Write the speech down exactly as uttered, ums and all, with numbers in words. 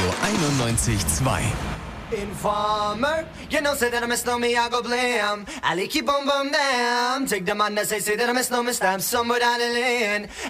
einundneunzig Komma zwei. Informer, you know, say that I miss no me, I go blam. I keep on bum down. Take the man that say, say that I miss no me, stab somewhere down the lane.